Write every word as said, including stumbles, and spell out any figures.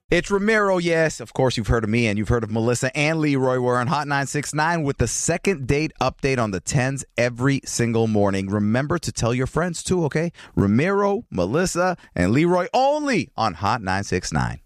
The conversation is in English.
It's Ramiro, yes. Of course, you've heard of me and you've heard of Melissa and Leroy. We're on Hot nine six nine with the second date update on the tens every single morning. Remember to tell your friends too, okay? Ramiro, Melissa, and Leroy only on Hot nine six nine.